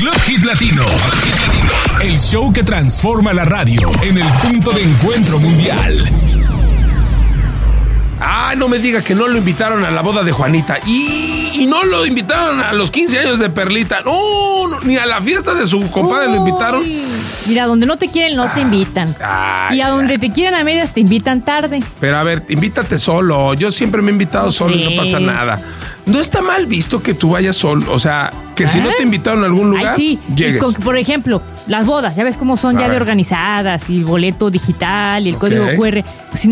Club Hit Latino. El show que transforma la radio en el punto de encuentro mundial. Ah, no me diga que no lo invitaron a la boda de Juanita. Y no lo invitaron a los 15 años de Perlita. No, ni a la fiesta de su compadre lo invitaron. Mira, donde no te quieren, no te invitan. Y a donde te quieren a medias, te invitan tarde. Pero a ver, invítate solo. Yo siempre me he invitado solo y no pasa nada. No está mal visto que tú vayas solo. O sea, que si no te invitaron a algún lugar, llegues. Por ejemplo, las bodas, ya ves cómo son ya de organizadas, y el boleto digital y el código QR. Pues, si